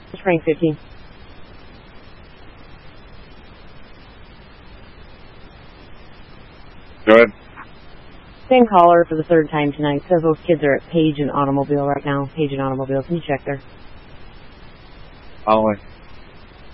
Frank 15. Go ahead. Same caller for the third time tonight. Says those kids are at Page and Automobile right now. Page and Automobile. Can you check there? Ollie.